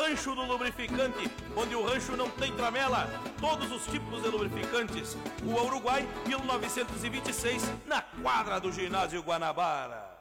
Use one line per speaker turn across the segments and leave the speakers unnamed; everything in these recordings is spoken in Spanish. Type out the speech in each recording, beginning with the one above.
Rancho do Lubrificante, onde o rancho não tem tramela. Todos os tipos de lubrificantes. Rua Uruguai, 1926, na quadra do Ginásio Guanabara.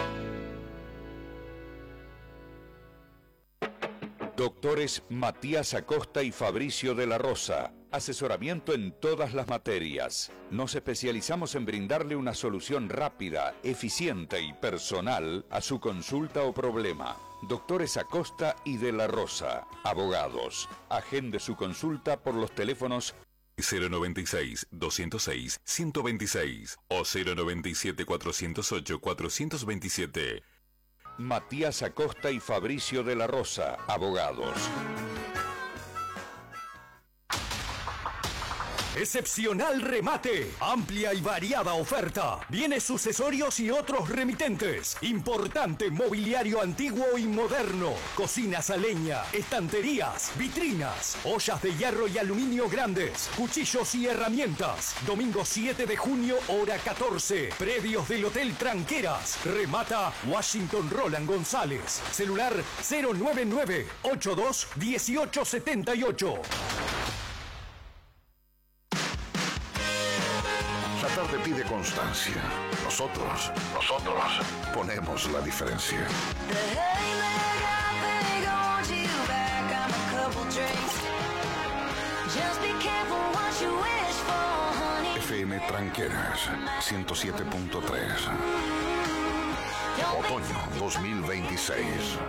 Doctores Matías Acosta y Fabricio de la Rosa. Asesoramiento en todas las materias. Nos especializamos en brindarle una solución rápida, eficiente y personal a su consulta o problema. Doctores Acosta y de la Rosa. Abogados. Agende su consulta por los teléfonos
096-206-126 o 097-408-427.
Matías Acosta y Fabricio de la Rosa, abogados.
Excepcional remate, amplia y variada oferta, bienes sucesorios y otros remitentes, importante mobiliario antiguo y moderno, cocinas a leña, estanterías, vitrinas, ollas de hierro y aluminio grandes, cuchillos y herramientas. Domingo 7 de junio, hora 14, predios del Hotel Tranqueras. Remata Washington Roland González, celular 099-82-1878.
La tarde pide constancia. Nosotros ponemos la diferencia. FM Tranqueras 107.3. Otoño 2026.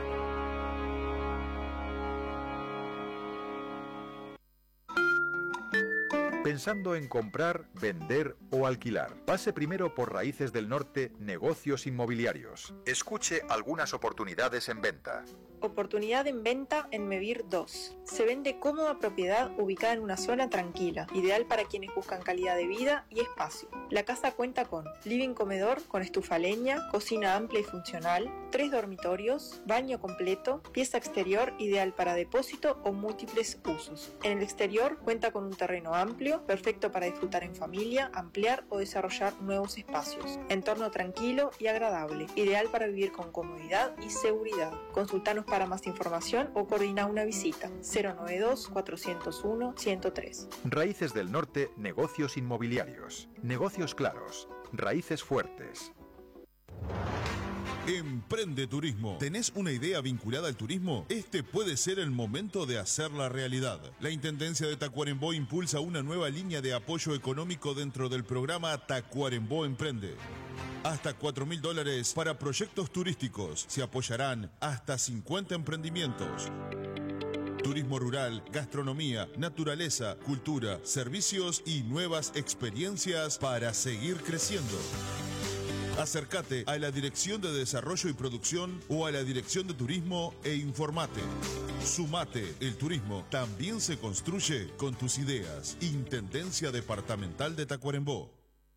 Pensando en comprar, vender o alquilar. Pase primero por Raíces del Norte, Negocios Inmobiliarios. Escuche algunas oportunidades en venta.
Oportunidad en venta en Mevir 2. Se vende cómoda propiedad ubicada en una zona tranquila, ideal para quienes buscan calidad de vida y espacio. La casa cuenta con living comedor con estufa a leña, cocina amplia y funcional, 3 dormitorios, baño completo, pieza exterior ideal para depósito o múltiples usos. En el exterior cuenta con un terreno amplio, perfecto para disfrutar en familia, ampliar o desarrollar nuevos espacios. Entorno tranquilo y agradable, ideal para vivir con comodidad y seguridad. Consultanos para más información o coordina una visita. 092-401-103.
Raíces del Norte, Negocios Inmobiliarios. Negocios claros. Raíces fuertes.
Emprende Turismo. ¿Tenés una idea vinculada al turismo? Este puede ser el momento de hacerla realidad. La Intendencia de Tacuarembó impulsa una nueva línea de apoyo económico dentro del programa Tacuarembó Emprende. Hasta $4.000 para proyectos turísticos. Se apoyarán hasta 50 emprendimientos. Turismo rural, gastronomía, naturaleza, cultura, servicios y nuevas experiencias para seguir creciendo. Acércate a la Dirección de Desarrollo y Producción o a la Dirección de Turismo e informate. Sumate, el turismo también se construye con tus ideas. Intendencia Departamental de Tacuarembó.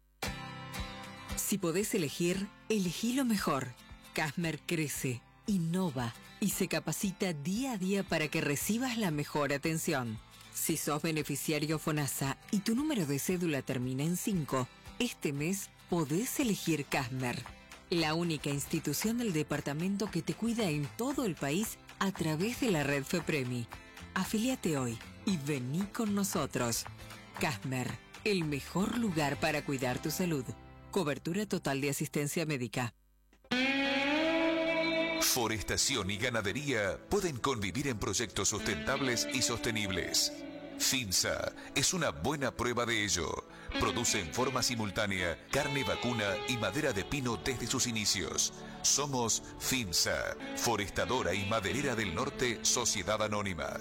Si podés elegir, elegí lo mejor. Casmer crece, innova y se capacita día a día para que recibas la mejor atención. Si sos beneficiario FONASA y tu número de cédula termina en 5, este mes podés elegir Casmer, la única institución del departamento que te cuida en todo el país a través de la red FEPREMI. Afíliate hoy y vení con nosotros. Casmer, el mejor lugar para cuidar tu salud. Cobertura total de asistencia médica.
Forestación y ganadería pueden convivir en proyectos sustentables y sostenibles. FINSA es una buena prueba de ello. Produce en forma simultánea carne vacuna y madera de pino desde sus inicios. Somos FINSA, Forestadora y Maderera del Norte, Sociedad Anónima.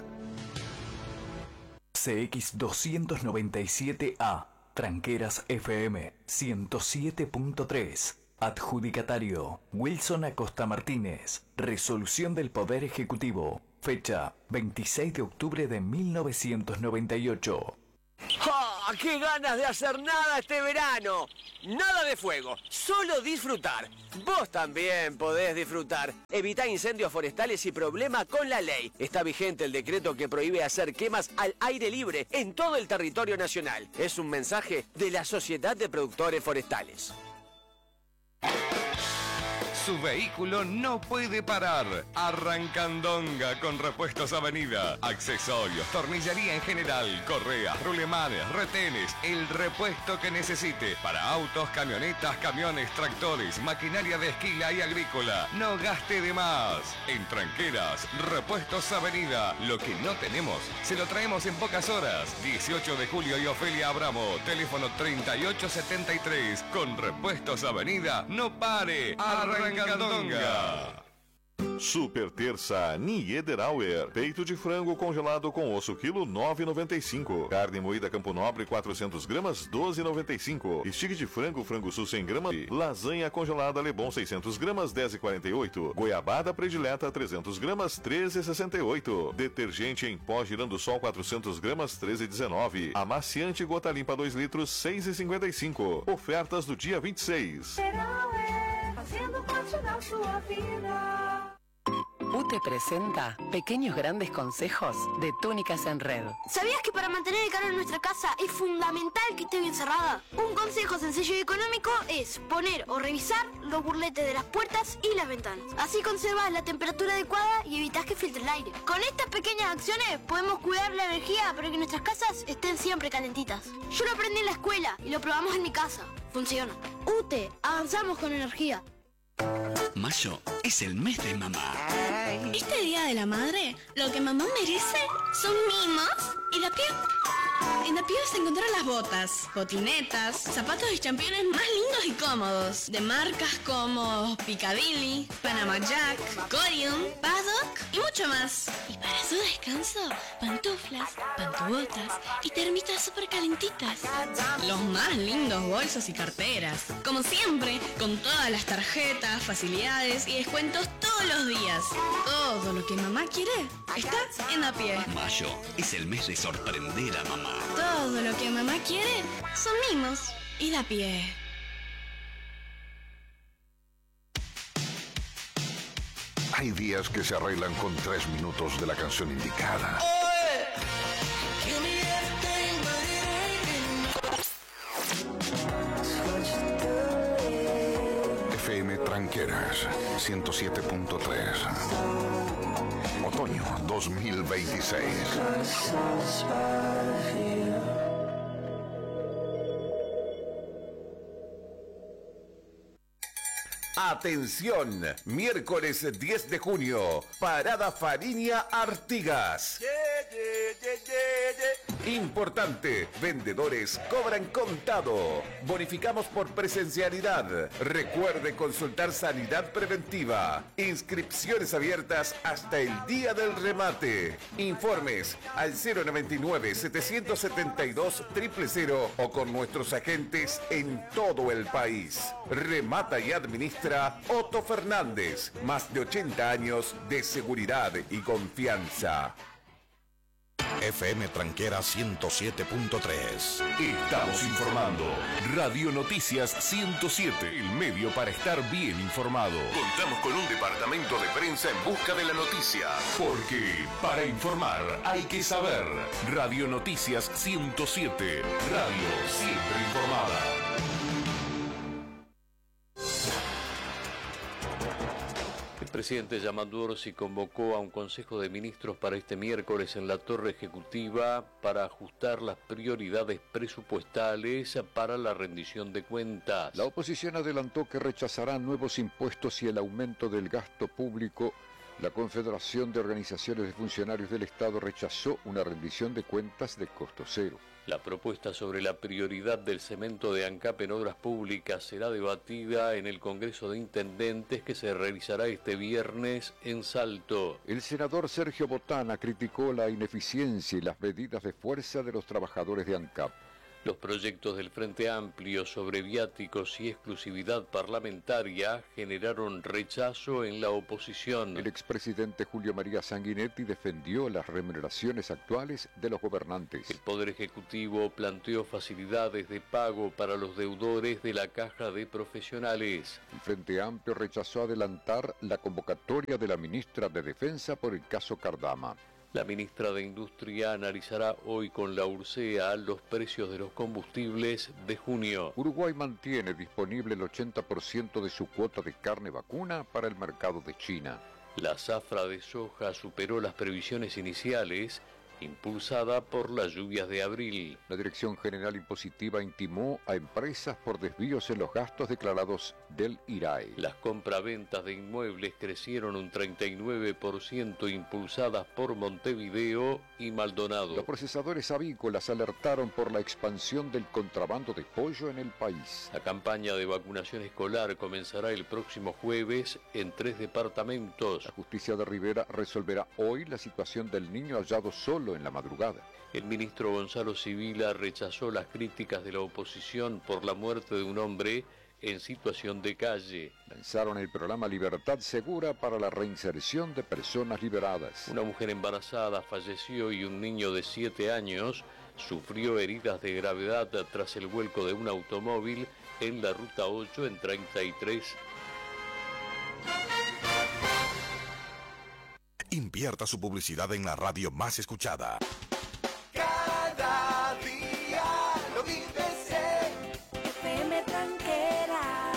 CX297A, Tranqueras FM 107.3. Adjudicatario, Wilson Acosta Martínez. Resolución del Poder Ejecutivo. Fecha 26 de octubre de 1998.
¡Ah! ¡Qué ganas de hacer nada este verano! Nada de fuego, solo disfrutar. Vos también podés disfrutar. Evita incendios forestales y problemas con la ley. Está vigente el decreto que prohíbe hacer quemas al aire libre en todo el territorio nacional. Es un mensaje de la Sociedad de Productores Forestales.
su vehículo no puede parar. Arrancandonga con Repuestos Avenida. Accesorios, tornillería en general, correas, rulemanes, retenes, el repuesto que necesite. Para autos, camionetas, camiones, tractores, maquinaria de esquila y agrícola. No gaste de más. En Tranqueras, Repuestos Avenida. Lo que no tenemos, se lo traemos en pocas horas. 18 de julio y Ofelia Abramo. Teléfono 3873. Con Repuestos Avenida, no pare. Arrancandonga.
Super terça Niederauer. Peito de frango congelado com osso quilo 9,95. Carne moída Campo Nobre 400 gramas 12,95. Estique de frango frango sul 100 gramas. Lasanha congelada Lebon 600 gramas 10,48. Goiabada predileta 300 gramas 13,68. Detergente em pó Girando Sol 400 gramas 13,19. Amaciante Gota Limpa 2 litros 6,55. Ofertas do dia 26.
Fazendo parte da sua vida.
UTE presenta Pequeños Grandes Consejos de Túnicas en Red.
¿Sabías que para mantener el calor en nuestra casa es fundamental que esté bien cerrada? Un consejo sencillo y económico es poner o revisar los burletes de las puertas y las ventanas. Así conservas la temperatura adecuada y evitas que filtre el aire. Con estas pequeñas acciones podemos cuidar la energía para que nuestras casas estén siempre calentitas. Yo lo aprendí en la escuela y lo probamos en mi casa. Funciona. UTE, avanzamos con energía.
Mayo es el mes de mamá.
Este día de la madre, lo que mamá merece son mimos y la piel. En la piel se encontraron las botas, botinetas, zapatos y championes más lindos y cómodos, de marcas como Piccadilly, Panama Jack, Corium, Paddock y mucho más. Y para su descanso, pantuflas, pantubotas y termitas súper calentitas. Los más lindos bolsos y carteras. Como siempre, con todas las tarjetas, facilidades y descuentos todos los días. Todo lo que mamá quiere está en la pie.
Mayo es el mes de sorprender a mamá.
Todo lo que mamá quiere son mimos y la pie.
Hay días que se arreglan con 3 minutos de la canción indicada. FM Tranqueras 107.3. Otoño 2026.
Atención, miércoles 10 de junio, Parada Fariña Artigas. Importante, vendedores cobran contado. Bonificamos por presencialidad. Recuerde consultar sanidad preventiva. Inscripciones abiertas hasta el día del remate. Informes al 099-772-000 o con nuestros agentes en todo el país. Remata y administra Otto Fernández. Más de 80 años de seguridad y confianza.
FM Tranquera 107.3.
Estamos informando. Radio Noticias 107. El medio para estar bien informado. Contamos con un departamento de prensa en busca de la noticia. Porque para informar hay que saber. Radio Noticias 107. Radio siempre informada.
El presidente Yamandu Orsi convocó a un Consejo de Ministros para este miércoles en la Torre Ejecutiva para ajustar las prioridades presupuestales para la rendición de cuentas.
La oposición adelantó que rechazará nuevos impuestos y el aumento del gasto público. La Confederación de Organizaciones de Funcionarios del Estado rechazó una rendición de cuentas de costo cero.
La propuesta sobre la prioridad del cemento de ANCAP en obras públicas será debatida en el Congreso de Intendentes que se realizará este viernes en Salto.
El senador Sergio Botana criticó la ineficiencia y las medidas de fuerza de los trabajadores de ANCAP.
Los proyectos del Frente Amplio sobre viáticos y exclusividad parlamentaria generaron rechazo en la oposición.
El expresidente Julio María Sanguinetti defendió las remuneraciones actuales de los gobernantes.
El Poder Ejecutivo planteó facilidades de pago para los deudores de la Caja de Profesionales.
El Frente Amplio rechazó adelantar la convocatoria de la ministra de Defensa por el caso Cardama.
La ministra de Industria analizará hoy con la URSEA los precios de los combustibles de junio.
Uruguay mantiene disponible el 80% de su cuota de carne vacuna para el mercado de China.
La zafra de soja superó las previsiones iniciales, impulsada por las lluvias de abril.
La Dirección General Impositiva intimó a empresas por desvíos en los gastos declarados del IRAE.
Las compraventas de inmuebles crecieron un 39%, impulsadas por Montevideo y Maldonado.
Los procesadores avícolas alertaron por la expansión del contrabando de pollo en el país.
La campaña de vacunación escolar comenzará el próximo jueves en 3 departamentos.
La justicia de Rivera resolverá hoy la situación del niño hallado solo en la madrugada.
El ministro Gonzalo Sibila rechazó las críticas de la oposición por la muerte de un hombre en situación de calle.
Lanzaron el programa Libertad Segura para la reinserción de personas liberadas.
Una mujer embarazada falleció y un niño de 7 años sufrió heridas de gravedad tras el vuelco de un automóvil en la Ruta 8 en 33.
Invierta su publicidad en la radio más escuchada.
Cada día lo vives en FM Tranquera.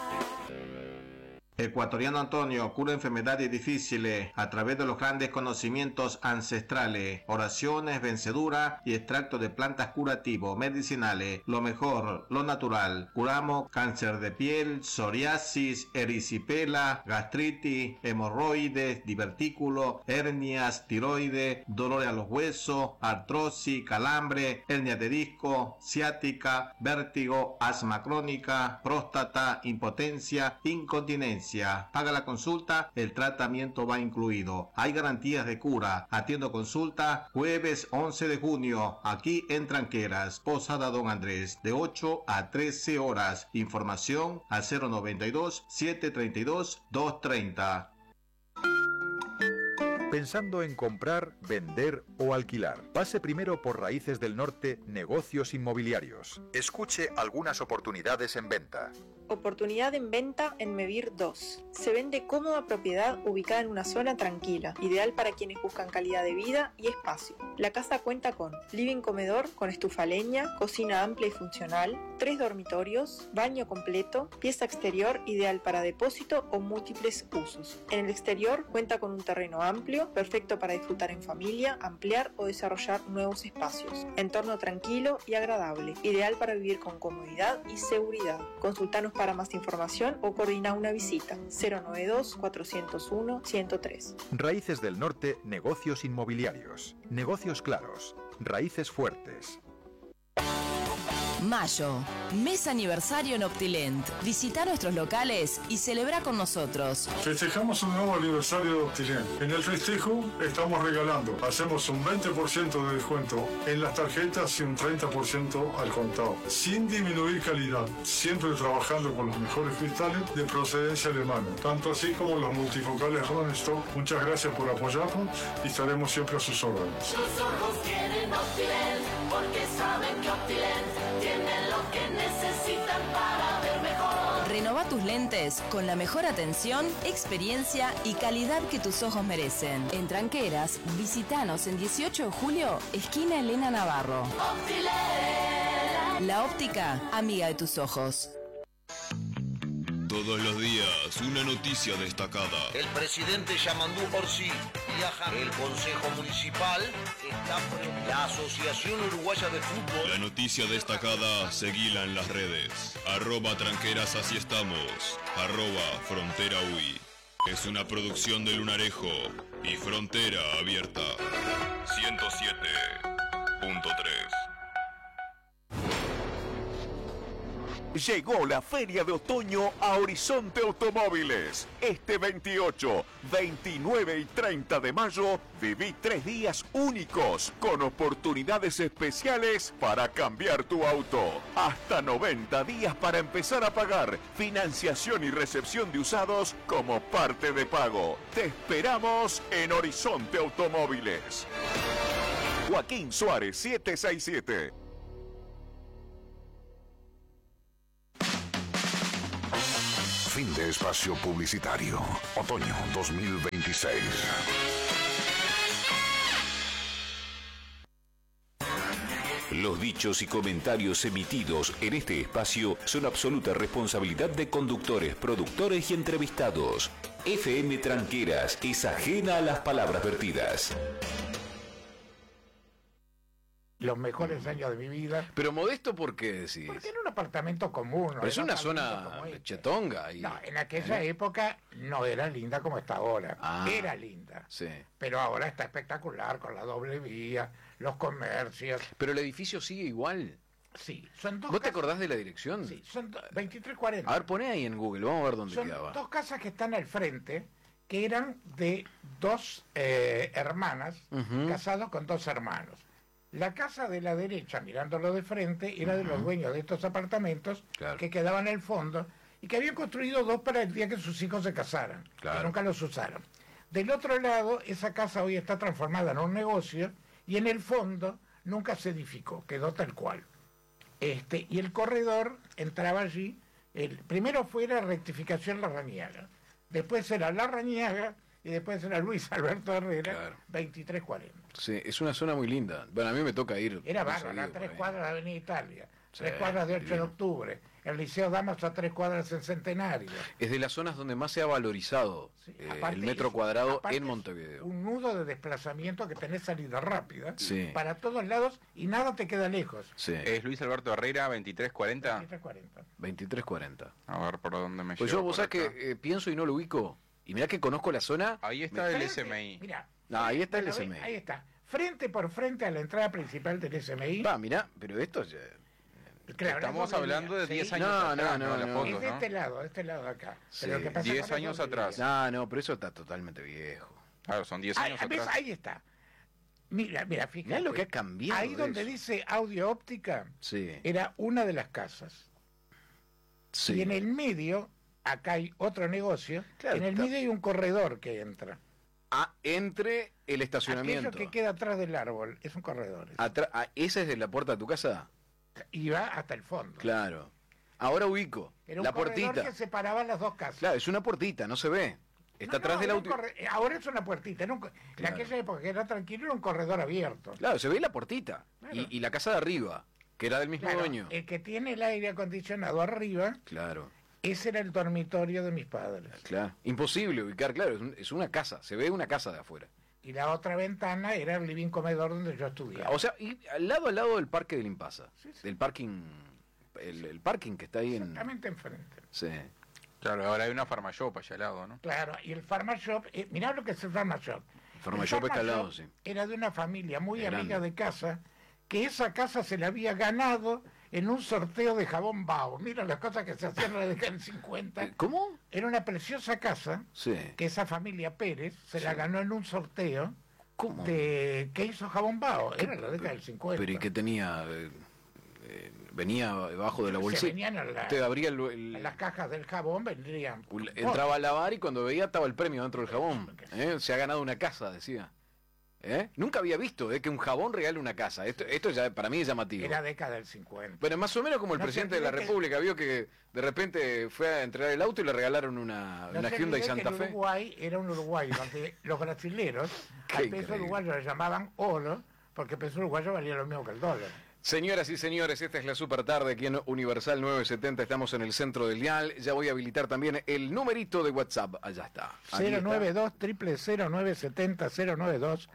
Ecuatoriano Antonio cura enfermedades difíciles a través de los grandes conocimientos ancestrales, oraciones, vencedura y extractos de plantas curativos, medicinales, lo mejor, lo natural. Curamos cáncer de piel, psoriasis, erisipela, gastritis, hemorroides, divertículos, hernias, tiroides, dolores a los huesos, artrosis, calambre, hernia de disco, ciática, vértigo, asma crónica, próstata, impotencia, incontinencia. Paga la consulta, el tratamiento va incluido. Hay garantías de cura. Atiendo consulta jueves 11 de junio, aquí en Tranqueras, Posada Don Andrés, de 8 a 13 horas. Información al 092-732-230.
Pensando en comprar, vender o alquilar. Pase primero por Raíces del Norte Negocios Inmobiliarios. Escuche algunas oportunidades en venta.
Oportunidad en venta en Mevir 2. Se vende cómoda propiedad ubicada en una zona tranquila, ideal para quienes buscan calidad de vida y espacio. La casa cuenta con living comedor con estufa a leña, cocina amplia y funcional, 3 dormitorios, baño completo, pieza exterior ideal para depósito o múltiples usos. En el exterior cuenta con un terreno amplio, perfecto para disfrutar en familia, ampliar o desarrollar nuevos espacios. Entorno tranquilo y agradable, ideal para vivir con comodidad y seguridad. Consultanos para más información o coordina una visita. 092-401-103.
Raíces del Norte Negocios Inmobiliarios. Negocios claros. Raíces fuertes.
Mayo, mes aniversario en Optilent. Visita nuestros locales y celebra con nosotros.
Festejamos un nuevo aniversario de Optilent. En el festejo estamos regalando. Hacemos un 20% de descuento en las tarjetas y un 30% al contado. Sin disminuir calidad. Siempre trabajando con los mejores cristales de procedencia alemana. Tanto así como los multifocales Rodenstock. Muchas gracias por apoyarnos y estaremos siempre a sus órdenes.
Tus ojos tienen Optilent porque saben que Optilent tienen lo que necesitan para ver mejor.
Renova tus lentes con la mejor atención, experiencia y calidad que tus ojos merecen. En Tranqueras, visitanos en 18 de julio, esquina Elena Navarro.
Optilent.
La óptica, amiga de tus ojos.
Todos los días, una noticia destacada.
El presidente Yamandú Orsi viaja. El Consejo Municipal está. La Asociación Uruguaya de Fútbol.
La noticia destacada, seguila en las redes. @tranqueras, así estamos. @frontera UI. Es una producción de Lunarejo y Frontera Abierta. 107.3.
Llegó la Feria de Otoño a Horizonte Automóviles. Este 28, 29 y 30 de mayo, viví 3 días únicos con oportunidades especiales para cambiar tu auto. Hasta 90 días para empezar a pagar. Financiación y recepción de usados como parte de pago. Te esperamos en Horizonte Automóviles. Joaquín Suárez, 767.
Fin de espacio publicitario. Otoño 2026.
Los dichos y comentarios emitidos en este espacio son absoluta responsabilidad de conductores, productores y entrevistados. FM Tranqueras es ajena a las palabras vertidas.
Los mejores años de mi vida.
Pero modesto, ¿por qué decís?
Porque era un apartamento común.
Pero es una zona chetonga.
No, en aquella época no era linda como está ahora. Era linda.
Sí.
Pero ahora está espectacular con la doble vía, los comercios.
Pero el edificio sigue igual.
Sí, son dos.
¿Vos te acordás de la dirección?
Sí, son 2340.
A ver, poné ahí en Google, vamos a ver dónde
son
quedaba.
Dos casas que están al frente, que eran de dos hermanas, casados con dos hermanos. La casa de la derecha, mirándolo de frente, era de los dueños de estos apartamentos que quedaban en el fondo y que habían construido dos para el día que sus hijos se casaran, que nunca los usaron. Del otro lado, esa casa hoy está transformada en un negocio y en el fondo nunca se edificó, quedó tal cual. Y el corredor entraba allí, primero fuera Rectificación Larrañaga, después era Larrañaga y después era Luis Alberto Herrera, 2340.
Sí, es una zona muy linda. Bueno, a mí me toca ir.
Era bárbaro, a 3 cuadras de Avenida Italia, 3 cuadras de 8 de octubre, el Liceo Damas a 3 cuadras en Centenario.
Es de las zonas donde más se ha valorizado el metro cuadrado en Montevideo.
Un nudo de desplazamiento que tenés salida rápida para todos lados y nada te queda lejos.
Sí.
¿Es Luis Alberto Herrera 2340?
2340.
2340.
A ver por dónde me
Pues
llevo.
yo, vos sabés que pienso y no lo ubico. Y mirá que conozco la zona.
Ahí está el SMI.
Mirá.
No, ahí está el SMI.
Ahí está. Frente por frente a la entrada principal del SMI.
Mirá, pero esto ya...
Claro,
estamos hablando de 10 años
atrás.
No,
es de este lado de acá.
Sí.
Pero lo que pasa
10 años atrás.
No, pero eso está totalmente viejo.
Claro, son 10 años atrás.
Ahí está. Mira, fíjate.
Mirá lo que ha cambiado.
Ahí donde dice audio óptica, era una de las casas.
Sí.
Y en el medio, acá hay otro negocio, en el medio hay un corredor que entra.
Entre el estacionamiento.
Aquello que queda atrás del árbol, es un corredor.
¿Esa es de la puerta de tu casa?
Y va hasta el fondo.
Claro. Ahora ubico.
Era un
la
corredor
puertita
que separaba las dos casas.
Claro, es una puertita, no se ve. Está atrás del auto.
Ahora es una puertita. En aquella época que era tranquilo, era un corredor abierto.
Claro, se ve la puertita. Claro. Y la casa de arriba, que era del mismo dueño.
El que tiene el aire acondicionado arriba.
Claro.
Ese era el dormitorio de mis padres.
Claro. Imposible ubicar, claro, es una casa. Se ve una casa de afuera.
Y la otra ventana era el living comedor donde yo estudiaba.
O sea, y al lado del parque del Impasa. Del parking. El parking que está ahí
exactamente enfrente.
Sí.
Claro, ahora hay una Farmashop allá al lado, ¿no?
Claro, y el Farmashop, mirá lo que es el Farmashop.
El Farmashop está al lado, sí.
Era de una familia muy
Grande.
amiga de casa, que esa casa se la había ganado en un sorteo de jabón Bao. Mira las cosas que se hacían en la década del 50.
¿Cómo?
Era una preciosa casa que esa familia Pérez se la ganó en un sorteo.
¿Cómo?
Que hizo jabón Bao. Era la década del 50.
Pero ¿y qué tenía? Venía debajo de la bolsita. Usted abría
en las cajas del jabón vendrían.
Entraba a lavar y cuando veía estaba el premio dentro del jabón. Se ha ganado una casa, decía. Nunca había visto que un jabón regale una casa. Esto ya para mí es llamativo.
Era década del 50.
Bueno, más o menos como el presidente de la República vio que de repente fue a entregar el auto y le regalaron una Hyundai Santa Fe.
Uruguay era un Uruguay donde los brasileros al peso uruguayo le llamaban oro porque el peso uruguayo valía lo mismo que el dólar.
Señoras y señores, esta es la super tarde aquí en Universal 970, estamos en el centro del dial, ya voy a habilitar también el numerito de WhatsApp, allá está.
092-00970-092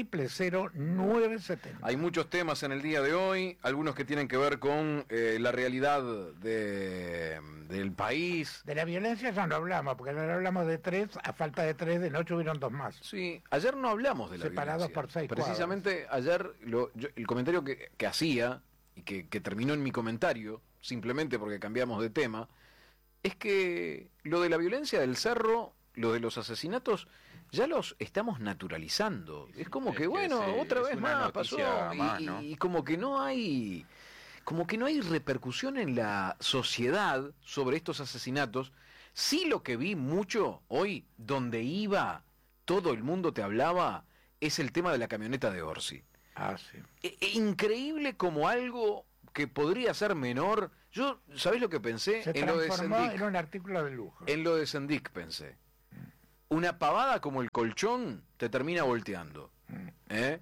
00970.
Hay muchos temas en el día de hoy, algunos que tienen que ver con la realidad del país.
De la violencia ya no hablamos, porque no hablamos de 3, a falta de 3, de noche hubieron 2 más.
Sí, ayer no hablamos de la
separados
violencia.
Por 6
precisamente
cuadras.
Ayer el comentario que hacía, y que terminó en mi comentario, simplemente porque cambiamos de tema, es que lo de la violencia del cerro, lo de los asesinatos, ya los estamos naturalizando. Es como que bueno, otra vez más pasó
más, ¿no?
y como que no hay repercusión en la sociedad sobre estos asesinatos. Sí, lo que vi mucho hoy, donde iba, todo el mundo te hablaba, es el tema de la camioneta de Orsi.
Sí.
Increíble como algo que podría ser menor. Yo, ¿sabés lo que pensé?
Se transformó en un artículo de lujo.
En lo de Sendik pensé. Una pavada como el colchón te termina volteando.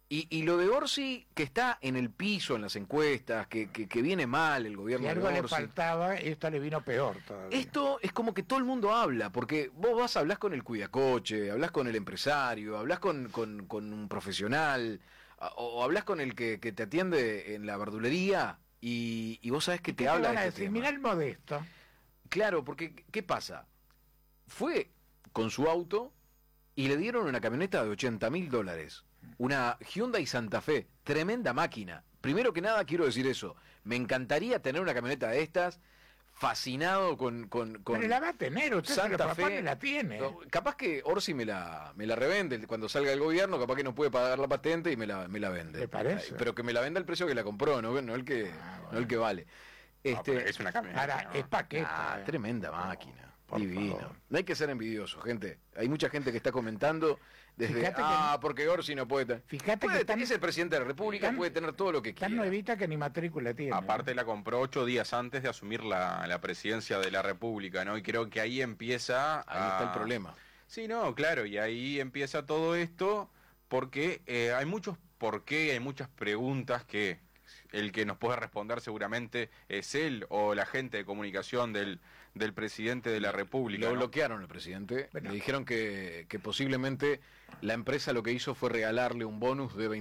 Y lo de Orsi, que está en el piso en las encuestas, que viene mal el gobierno
Si
de
algo
Orsi.
le faltaba, esto le vino peor todavía.
Esto es como que todo el mundo habla, porque vos hablás con el cuidacoche, hablás con el empresario, hablás con un profesional, o hablás con el que te atiende en la verdulería, y vos sabés que te habla de este tema.
Mirá el Modesto.
Claro, porque ¿qué pasa? Fue con su auto y le dieron una camioneta de $80.000. Una Hyundai Santa Fe, tremenda máquina. Primero que nada quiero decir eso. Me encantaría tener una camioneta de estas, fascinado con
Pero la va a tener, usted
Santa
se lo propone,
Fe.
la tiene.
Capaz que Orsi me la revende cuando salga el gobierno, capaz que no puede pagar la patente y me la vende.
¿Le parece?
Pero que me la venda el precio que la compró, no el que el que vale.
pero es una camioneta.
Ahora,
¿no?
es paquete.
Tremenda máquina.
Por
Divino.
favor.
No hay que ser envidioso, gente. Hay mucha gente que está comentando desde
Fíjate
porque Orsi no puede.
Fíjate
Puede,
que
es el presidente de la República, puede tener todo lo que quiera.
Tan nuevita que ni matrícula tiene.
Aparte la compró 8 días antes de asumir la presidencia de la República, ¿no? Y creo que ahí empieza...
Ahí está el problema.
Sí, no, claro, y ahí empieza todo esto porque hay muchos por qué, hay muchas preguntas que el que nos puede responder seguramente es él o la gente de comunicación del presidente de la República.
Lo
¿no?
bloquearon al presidente. Le dijeron que posiblemente la empresa lo que hizo fue regalarle un bonus de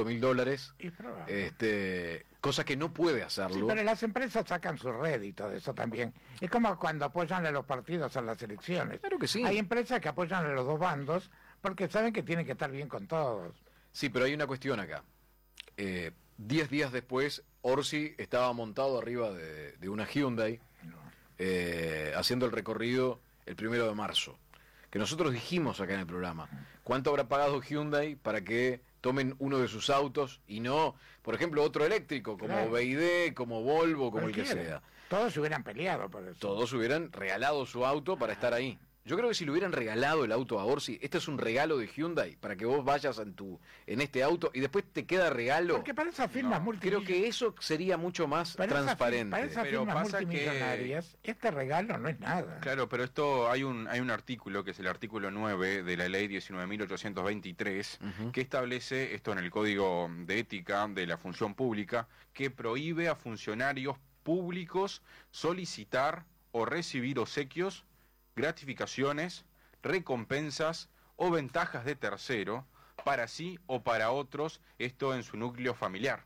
$25.000. Cosa que no puede hacerlo.
Sí, pero las empresas sacan su rédito de eso también. Es como cuando apoyan a los partidos en las elecciones.
Claro que sí.
Hay empresas que apoyan a los dos bandos porque saben que tienen que estar bien con todos.
Sí, pero hay una cuestión acá. 10 días después, Orsi estaba montado arriba de una Hyundai, haciendo el recorrido el 1 de marzo. Que nosotros dijimos acá en el programa, ¿cuánto habrá pagado Hyundai para que tomen uno de sus autos y no, por ejemplo, otro eléctrico, como
Claro.
BYD, como Volvo, como el que
Cualquiera.
sea?
Todos se hubieran peleado por eso.
Todos hubieran regalado su auto para estar ahí. Yo creo que si le hubieran regalado el auto a Orsi, este es un regalo de Hyundai para que vos vayas en este auto y después te queda regalo.
Porque para esas firmas
Creo que eso sería mucho más transparente.
Para esas
Pero
firmas
pasa
multimillonarias, este regalo no es nada.
Claro, pero esto hay un artículo que es el artículo 9 de la ley 19.823 que establece esto en el Código de Ética de la Función Pública que prohíbe a funcionarios públicos solicitar o recibir obsequios, gratificaciones, recompensas o ventajas de tercero para sí o para otros, esto en su núcleo familiar.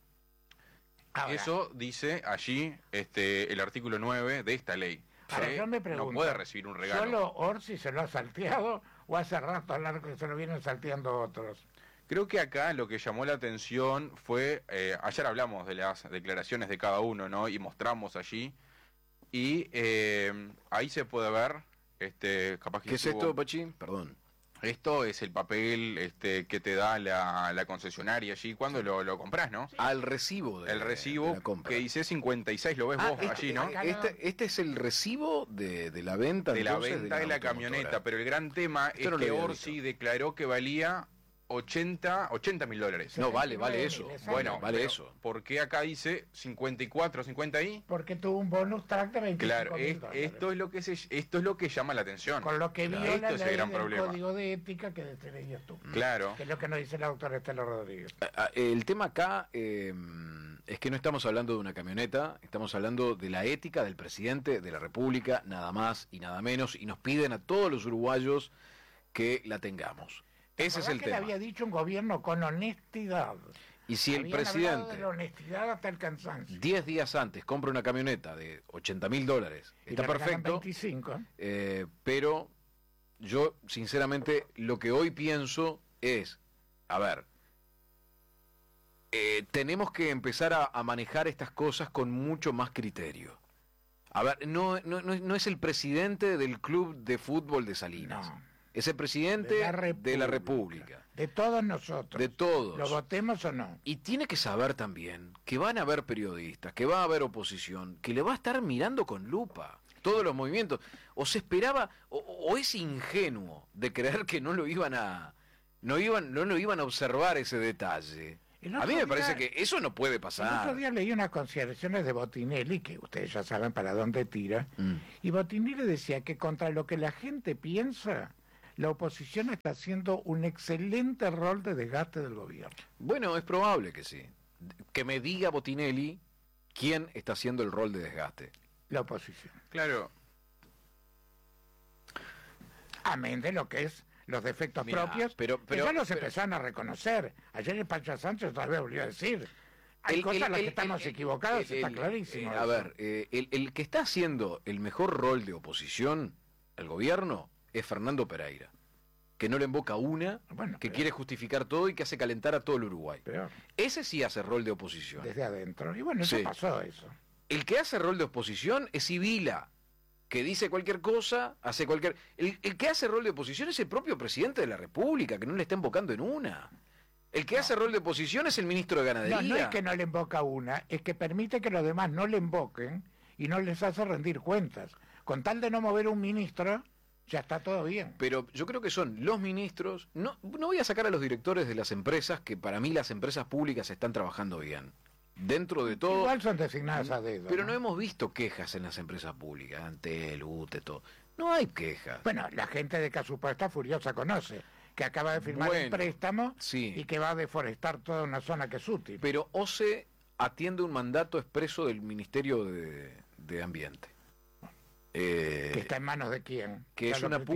Ahora,
Eso dice allí el artículo 9 de esta ley.
ahora
que
yo me pregunto,
no puede recibir un regalo.
¿solo Orsi se lo ha salteado o hace rato largo que se lo vienen salteando otros?
Creo que acá lo que llamó la atención fue, ayer hablamos de las declaraciones de cada uno, ¿no? Y mostramos allí, y ahí se puede ver, capaz que...
¿Qué es esto, Pachín? Perdón.
Esto es el papel que te da la concesionaria allí cuando lo compras, ¿no?
Al recibo.
El recibo
de la compra.
que dice 56, lo ves vos allí, ¿no?
Este es el recibo de la venta.
De la
entonces,
venta de la
automotora.
camioneta, pero el gran tema
Esto
es
no lo
que
había
Orsi declaró que valía $80.000.
No, vale eso.
Bueno,
vale
pero
eso.
¿por qué acá dice 54, 50 ahí?
Porque tuvo un bonus track de $25.000.
Claro, esto es lo que llama la atención.
Con lo que viola
Esto
la
es el
ley
gran
del
problema.
Código de Ética que leías tú.
Claro.
Que es lo que nos dice la doctora Estela Rodríguez.
El tema acá es que no estamos hablando de una camioneta, estamos hablando de la ética del presidente de la República, nada más y nada menos, y nos piden a todos los uruguayos que la tengamos. Ese es el
que
tema.
le había dicho un gobierno con honestidad.
Y si el
Habían hablado
presidente
de la honestidad hasta el cansancio.
10 días antes compra una camioneta de $80.000,
Y
está
le regalan
perfecto,
25.
pero yo sinceramente lo que hoy pienso es, a ver, tenemos que empezar a manejar estas cosas con mucho más criterio. A ver, no es el presidente del club de fútbol de Salinas.
No.
Es el presidente de la República.
De todos nosotros.
De todos.
Lo votemos o no.
Y tiene que saber también que van a haber periodistas, que va a haber oposición, que le va a estar mirando con lupa todos los movimientos. O se esperaba, o es ingenuo de creer que no lo iban a observar ese detalle. A mí me parece que eso no puede
El
pasar.
otro día leí unas consideraciones de Botinelli, que ustedes ya saben para dónde tira, y Botinelli decía que contra lo que la gente piensa, la oposición está haciendo un excelente rol de desgaste del gobierno.
Bueno, es probable que sí. Que me diga Botinelli quién está haciendo el rol de desgaste.
La oposición.
Claro.
Amén de lo que es los defectos propios, pero ya los empezaron a reconocer. Ayer el Pancho Sánchez otra vez volvió a decir. Hay cosas en las que estamos equivocados, está clarísimo.
A ver, el que está haciendo el mejor rol de oposición al gobierno es Fernando Pereira, que no le invoca una, que quiere justificar todo y que hace calentar a todo el Uruguay. Ese sí hace rol de oposición.
Desde adentro. Y bueno, eso pasó eso.
El que hace rol de oposición es Sibila, que dice cualquier cosa, hace cualquier... El que hace rol de oposición es el propio presidente de la República, que no le está invocando en una. El que hace rol de oposición es el ministro de Ganadería.
No es que no le invoca una, es que permite que los demás no le invoquen y no les hace rendir cuentas. Con tal de no mover un ministro, ya está todo bien.
Pero yo creo que son los ministros... No voy a sacar a los directores de las empresas, que para mí las empresas públicas están trabajando bien. Dentro de todo...
Igual son designadas a dedo.
Pero no hemos visto quejas en las empresas públicas, ante el UTE, todo. No hay quejas.
Bueno, la gente de Casupá está furiosa, conoce, que acaba de firmar un préstamo y que va a deforestar toda una zona que es útil.
Pero OCE atiende un mandato expreso del Ministerio de Ambiente.
¿Que está en manos de quién?
Que es una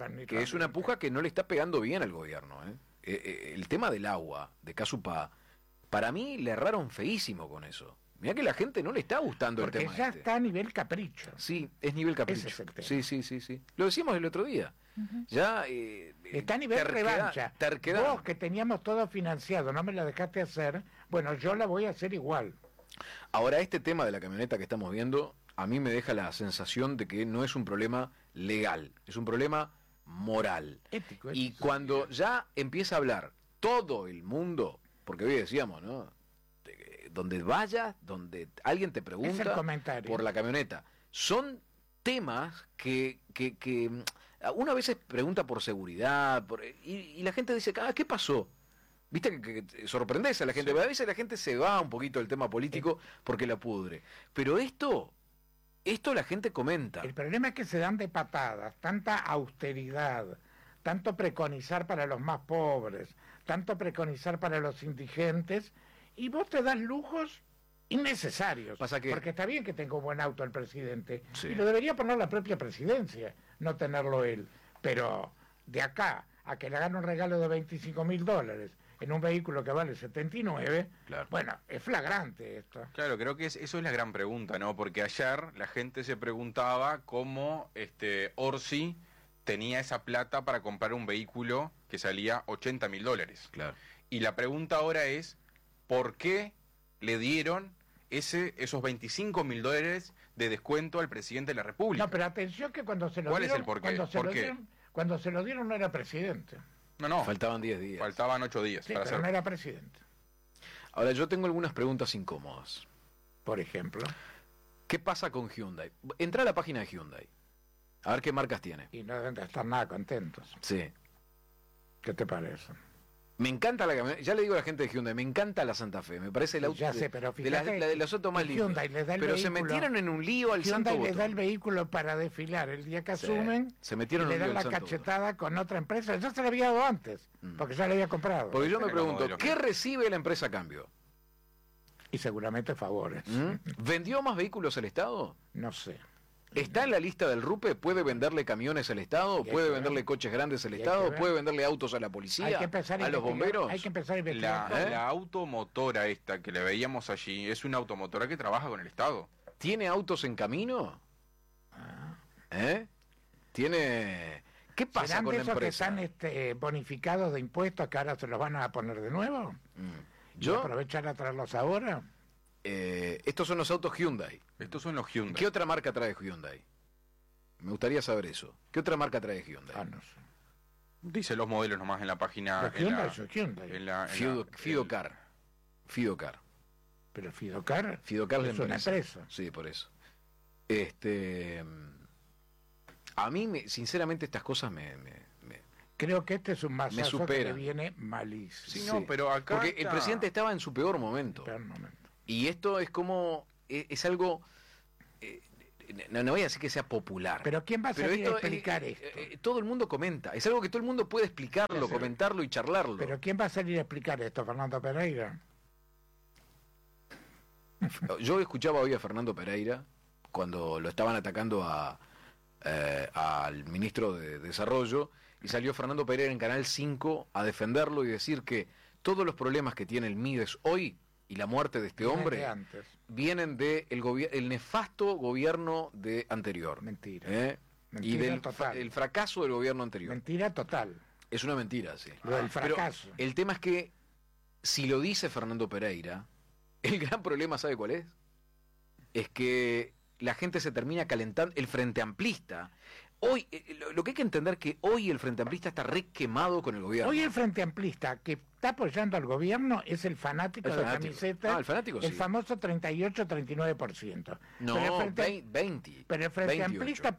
puja que no le está pegando bien al gobierno. El tema del agua de Casupá, para mí le erraron feísimo con eso. Mirá que la gente no le está gustando el tema.
Porque ya está a nivel capricho.
Sí, es nivel capricho.
Ese es el tema.
Sí. Lo decíamos el otro día. Ya
está a nivel revancha. Vos que teníamos todo financiado, no me la dejaste hacer, bueno, yo la voy a hacer igual.
Ahora, este tema de la camioneta que estamos viendo, a mí me deja la sensación de que no es un problema legal, es un problema moral.
Ético.
Y cuando ya empieza a hablar todo el mundo, porque hoy decíamos, ¿no? Donde vayas, donde alguien te pregunta por la camioneta, son temas que uno a veces pregunta por seguridad, y la gente dice, ¿qué pasó? Viste que sorprendes a la gente, a veces la gente se va un poquito del tema político porque la pudre, pero esto la gente comenta.
El problema es que se dan de patadas, tanta austeridad, tanto preconizar para los más pobres, tanto preconizar para los indigentes, y vos te das lujos innecesarios. Porque está bien que tenga un buen auto el presidente, y lo debería poner la propia presidencia, no tenerlo él. Pero de acá a que le hagan un regalo de $25.000 en un vehículo que vale 79, bueno, es flagrante esto.
Claro, creo que eso es la gran pregunta, ¿no? Porque ayer la gente se preguntaba cómo Orsi tenía esa plata para comprar un vehículo que salía $80.000.
Claro.
Y la pregunta ahora es, ¿por qué le dieron esos $25.000 de descuento al presidente de la República?
No, pero atención que cuando se lo
¿Cuál
dieron...
es el porqué?
Cuando se lo dieron no era presidente.
No.
Faltaban 10 días.
Faltaban 8 días.
Sí, pero no era presidente.
Ahora, yo tengo algunas preguntas incómodas.
Por ejemplo.
¿Qué pasa con Hyundai? Entra a la página de Hyundai. A ver qué marcas tiene.
Y no deben de estar nada contentos.
Sí.
¿Qué te parece?
Me encanta la camioneta, ya le digo a la gente de Hyundai, me encanta la Santa Fe, me parece el auto
ya sé, pero fíjate,
de los autos más lindos.
Hyundai les da el
pero
vehículo,
se metieron en un lío al santo
Hyundai les
botón.
da el vehículo para desfilar el día que asumen,
se metieron
y le dan la cachetada con otra empresa. Ya se le había dado antes, porque ya le había comprado.
Porque yo me pregunto, ¿qué recibe la empresa a cambio?
Y seguramente favores.
¿Vendió más vehículos el Estado?
No sé.
¿Está en la lista del RUPE? ¿Puede venderle camiones al Estado? ¿Puede venderle coches grandes al Estado? ¿Puede venderle autos a la policía? ¿A los bomberos?
Hay que empezar a investigar.
La automotora esta que le veíamos allí es una automotora que trabaja con el Estado.
¿Tiene autos en camino? ¿Tiene...? ¿Qué pasa con la empresa?
¿Serán de esos que están bonificados de impuestos que ahora se los van a poner de nuevo? ¿Y aprovechar a traerlos ahora?
Estos son los autos Hyundai.
Estos son los Hyundai.
¿Qué otra marca trae Hyundai? Me gustaría saber eso. ¿Qué otra marca trae Hyundai?
No sé.
Dice los modelos nomás en la página.
Fidocar.
Pero Fidocar
es
una empresa.
Sí, por eso. A mí, sinceramente, estas cosas
creo que este es un masazo
supera.
que le viene malísimo.
Sí, no, pero acá porque el presidente estaba en su peor momento. Y esto es como, es algo, no voy a decir que sea popular.
Pero ¿quién va a salir a explicar esto?
Todo el mundo comenta. Es algo que todo el mundo puede explicarlo, comentarlo y charlarlo.
Pero ¿quién va a salir a explicar esto? ¿Fernando Pereira?
Yo escuchaba hoy a Fernando Pereira cuando lo estaban atacando al ministro de Desarrollo, y salió Fernando Pereira en Canal 5 a defenderlo y decir que todos los problemas que tiene el Mides hoy y la muerte de este hombre vienen del el nefasto gobierno anterior.
Mentira.
Y del el fracaso del gobierno anterior.
Mentira total.
Es una mentira, sí.
Lo del fracaso.
Pero el tema es que si lo dice Fernando Pereira, el gran problema, ¿sabe cuál es? Es que la gente se termina calentando. El Frente Amplista, hoy, lo que hay que entender es que hoy el Frente Amplista está re quemado con el gobierno.
Hoy el Frente Amplista que está apoyando al gobierno es el fanático de camiseta.
El fanático,
el
sí.
famoso 38-39%.
No,
pero el Frente,
20.
Pero el Frente
28.
Amplista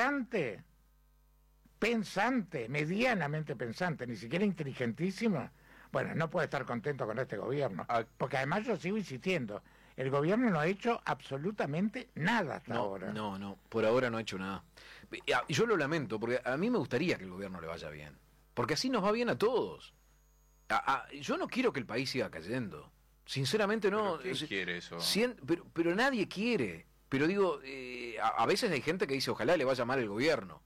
pensante, medianamente pensante, ni siquiera inteligentísimo, bueno, no puede estar contento con este gobierno. Porque además yo sigo insistiendo, el gobierno no ha hecho absolutamente nada hasta ahora.
No, por ahora no ha hecho nada. Y yo lo lamento, porque a mí me gustaría que el gobierno le vaya bien. Porque así nos va bien a todos. Yo no quiero que el país siga cayendo. Sinceramente no.
¿Pero quién quiere eso?
Pero nadie quiere. Pero digo, a veces hay gente que dice, ojalá le vaya mal el gobierno.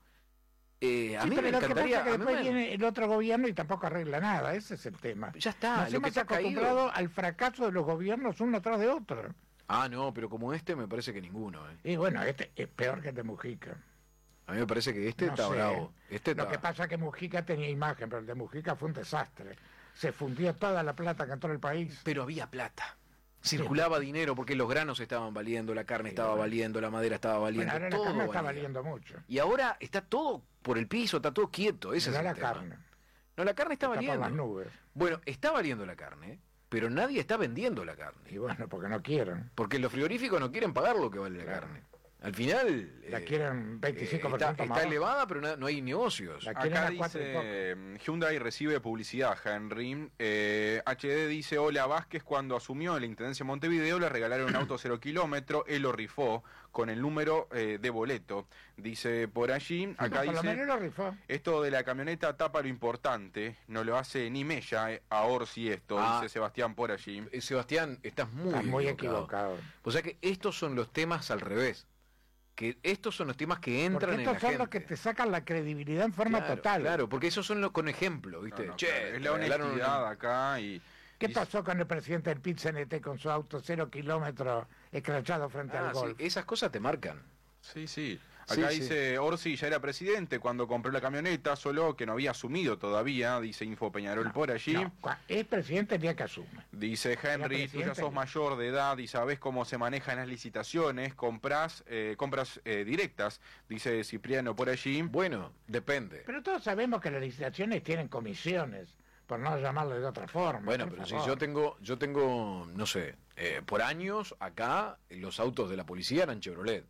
A mí me encantaría.
Que después viene el otro gobierno y tampoco arregla nada, ese es el tema.
Ya está,
nos hemos acostumbrado al fracaso de los gobiernos uno tras de otro.
No, pero como este me parece que ninguno.
Y bueno, este es peor que el de Mujica.
A mí me parece que este está bravo.
Lo que pasa es que Mujica tenía imagen, pero el de Mujica fue un desastre. Se fundió toda la plata que entró en el país.
Pero había plata. Circulaba dinero porque los granos estaban valiendo, la carne estaba valiendo, la madera estaba valiendo.
Bueno, ahora
todo
la carne está valiendo mucho.
Y ahora está todo por el piso, está todo quieto. Ese es el
la
tema.
carne.
No, la carne está valiendo.
Por las nubes.
Bueno, está valiendo la carne, pero nadie está vendiendo la carne.
Y bueno, porque no quieren.
Porque los frigoríficos no quieren pagar lo que vale la carne. Al final...
La quieren 25%
está elevada, pero no hay negocios.
Acá dice, Hyundai recibe publicidad, Henry. HD dice, hola, Vázquez cuando asumió en la Intendencia de Montevideo le regalaron un auto 0 kilómetro, él lo rifó con el número de boleto. Dice por allí, acá dice,
lo rifó.
Esto de la camioneta tapa lo importante, no lo hace ni Mella, a Orsi esto, dice Sebastián por allí.
Sebastián, estás muy equivocado. O sea que estos son los temas al revés. Que estos son los temas que entran en la gente.
Estos son los que te sacan la credibilidad en forma total.
Claro, porque esos son los con ejemplo, ¿viste?
Es la honestidad acá
¿Qué pasó con el presidente del PIT-CNT con su auto 0 kilómetros escrachado frente al Golf?
Sí, esas cosas te marcan.
Sí. Acá dice, Orsi ya era presidente cuando compró la camioneta, solo que no había asumido todavía, dice Info Peñarol por allí.
Es presidente el día que asume.
Dice Henry, tú ya sos mayor de edad y sabés cómo se manejan las licitaciones, compras directas, dice Cipriano por allí.
Bueno, depende.
Pero todos sabemos que las licitaciones tienen comisiones, por no llamarlo de otra forma.
Bueno, pero si yo tengo, no sé, por años acá los autos de la policía eran Chevrolet.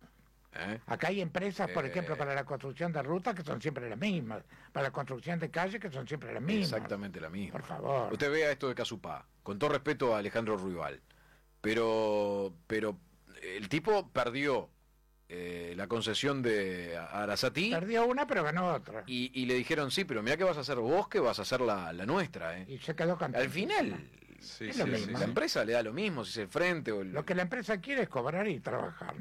Acá hay empresas, por ejemplo, para la construcción de rutas que son siempre las mismas, para la construcción de calles que son siempre las mismas.
Exactamente la misma.
Por favor.
Usted vea esto de Casupá, con todo respeto a Alejandro Ruibal, pero el tipo perdió la concesión de Arasatí.
Perdió una, pero ganó otra.
Y le dijeron, sí, pero mira que vas a hacer vos, que vas a hacer la nuestra.
Y se quedó contento.
Al final...
es lo mismo.
La empresa le da lo mismo, si es el frente o
Lo que la empresa quiere es cobrar y trabajar.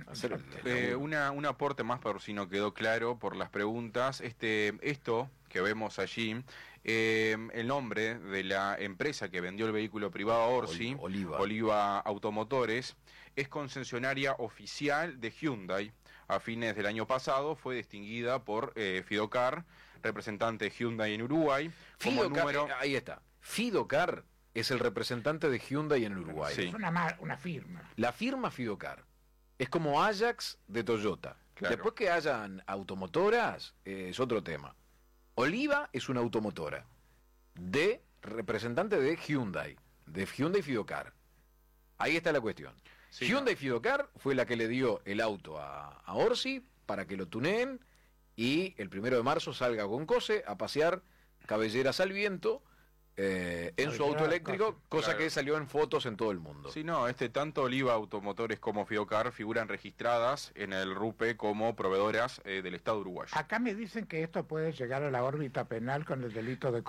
Un aporte más por si no quedó claro por las preguntas. Esto que vemos allí, el nombre de la empresa que vendió el vehículo privado a Orsi, Oliva Automotores, es concesionaria oficial de Hyundai. A fines del año pasado fue distinguida por Fidocar, representante de Hyundai en Uruguay.
Ahí está. Fidocar es el representante de Hyundai en Uruguay.
Es una firma.
La firma Fidocar es como Ajax de Toyota. Claro. Después que hayan automotoras, es otro tema. Oliva es una automotora de representante de Hyundai Fidocar. Ahí está la cuestión. Hyundai Fidocar fue la que le dio el auto a Orsi para que lo tuneen y el 1 de marzo salga con Cose a pasear cabelleras al viento en su auto eléctrico, cosa que salió en fotos en todo el mundo.
Sí, no, tanto Oliva Automotores como Fidocar figuran registradas en el RUPE como proveedoras del Estado uruguayo.
Acá me dicen que esto puede llegar a la órbita penal con el delito de